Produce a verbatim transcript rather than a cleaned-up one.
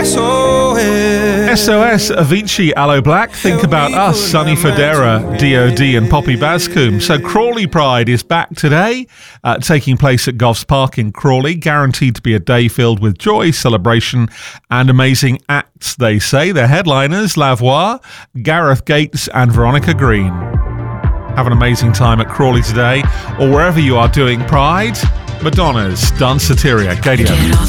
S O S. S O S, Avicii, Aloe Black, Think About Us, Sonny Fodera, D O D and Poppy Bascombe. So Crawley Pride is back today, uh, taking place at Goffs Park in Crawley, guaranteed to be a day filled with joy, celebration and amazing acts, they say. Their headliners, Lavoie, Gareth Gates and Veronica Green. Have an amazing time at Crawley today, or wherever you are doing Pride. Madonna's Danceteria, K D M.